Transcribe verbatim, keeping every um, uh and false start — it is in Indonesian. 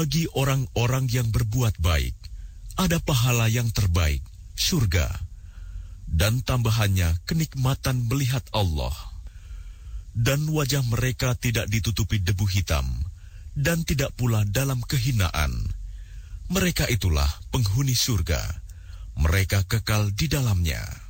Bagi orang-orang yang berbuat baik, ada pahala yang terbaik, surga, dan tambahannya kenikmatan melihat Allah. Dan wajah mereka tidak ditutupi debu hitam, dan tidak pula dalam kehinaan. Mereka itulah penghuni surga, mereka kekal di dalamnya.